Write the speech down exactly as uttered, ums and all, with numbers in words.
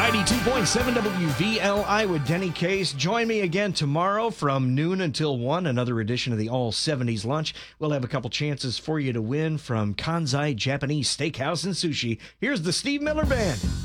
ninety-two point seven W V L I with Denny Case. Join me again tomorrow from noon until one, another edition of the All seventies Lunch. We'll have a couple chances for you to win from Kanzai Japanese Steakhouse and Sushi. Here's the Steve Miller Band.